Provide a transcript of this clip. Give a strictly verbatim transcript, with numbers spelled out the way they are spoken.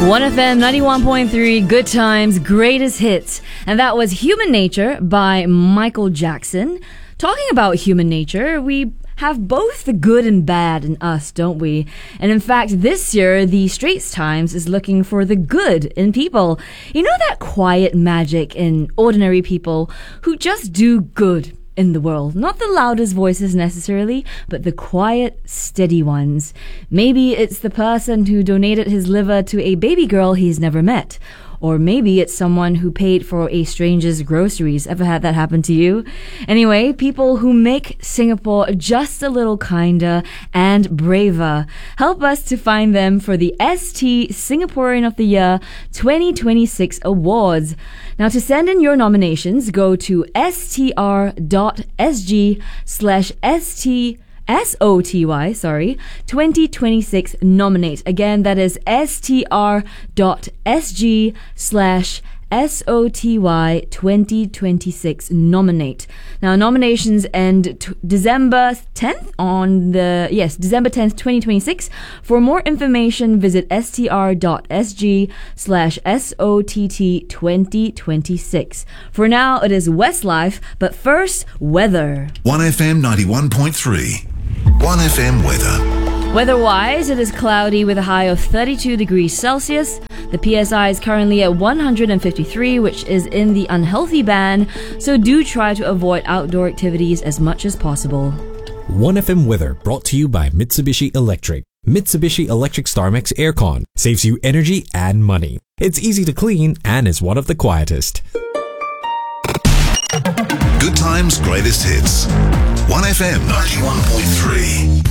one F M ninety-one point three, Good Times, Greatest Hits. And that was Human Nature by Michael Jackson. Talking about human nature, we have both the good and bad in us, don't we? And in fact, this year, the Straits Times is looking for the good in people. You know that quiet magic in ordinary people who just do good in the world. Not the loudest voices necessarily, but the quiet, steady ones. Maybe it's the person who donated his liver to a baby girl he's never met. Or maybe it's someone who paid for a stranger's groceries. Ever had that happen to you? Anyway, people who make Singapore just a little kinder and braver. Help us to find them for the S T Singaporean of the Year twenty twenty-six Awards. Now, to send in your nominations, go to str.sg slash st S O T Y, sorry, twenty twenty-six nominate. Again, that is str.sg slash S O T Y twenty twenty-six nominate. Now, nominations end t- December tenth on the, yes, December tenth, twenty twenty-six. For more information, visit str.sg slash SOTT twenty twenty-six. For now, it is Westlife, but first, weather. one F M ninety-one point three. one F M weather. Weather-wise, it is cloudy with a high of thirty-two degrees Celsius. The P S I is currently at one hundred fifty-three, which is in the unhealthy band, so do try to avoid outdoor activities as much as possible. one F M weather brought to you by Mitsubishi Electric. Mitsubishi Electric StarMax Aircon saves you energy and money. It's easy to clean and is one of the quietest. Good Times, Greatest Hits. one F M ninety-one point three.